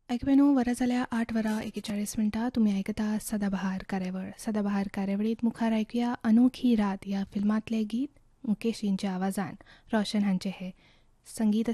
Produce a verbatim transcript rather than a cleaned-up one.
ऐकवेनो वरा जाल्या आठ वरां एकेचाळीस मिनटां. तुम्ही ऐकता सदाबहार कार्यावळ. सदाबहार कार्यावळीत मुखार ऐकूया अनोखी रात ह्या फिल्मांतले गीत मुकेश यांच्या आवाजान. रोशन हांचे हे संगीत